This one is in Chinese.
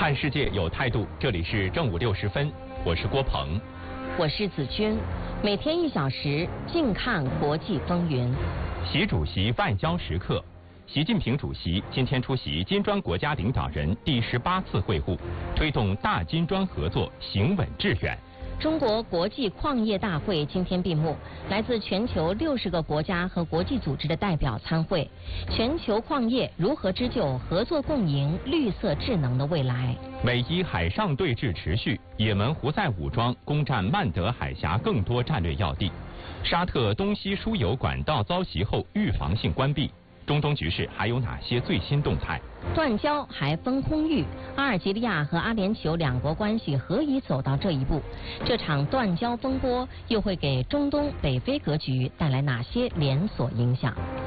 看世界有态度，这里是正午6时分，我是郭鹏， 我是子君，每天1小时，静看国际风云。 习主席外交时刻，习近平主席今天出席金砖国家领导人第18次会晤，推动大金砖合作行稳致远。 中国国际矿业大会今天闭幕，来自全球60个国家和国际组织的代表参会。全球矿业如何织就合作共赢、绿色智能的未来？ 美伊海上对峙持续，也门胡塞武装攻占曼德海峡更多战略要地。沙特东西输油管道遭袭后预防性关闭。中东局势还有哪些最新动态？ 断交还分空域，阿尔及利亚和阿联酋两国关系何以走到这一步？这场断交风波又会给中东北非格局带来哪些连锁影响？